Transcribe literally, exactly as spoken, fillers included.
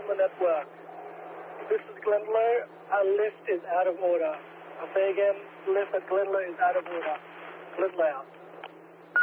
the network. This is Glendler. Our lift is out of order. I'll say again, lift at Glendler is out of order. Glendler out.